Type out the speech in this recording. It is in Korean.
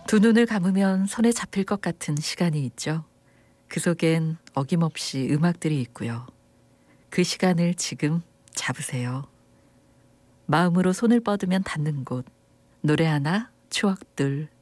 두 눈을 감으면 손에 잡힐 것 같은 시간이 있죠. 그 속엔 어김없이 음악들이 있고요. 그 시간을 지금 잡으세요. 마음으로 손을 뻗으면 닿는 곳, 노래 하나, 추억들,